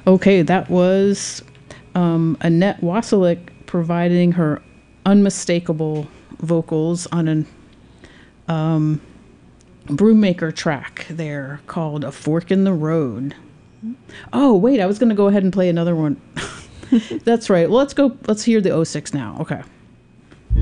Okay, that was Annette Wasilick providing her unmistakable vocals on an Broommaker track there called A Fork in the Road. Oh, wait, I was going to go ahead and play another one. That's right. Well, let's hear the '06 now. Okay.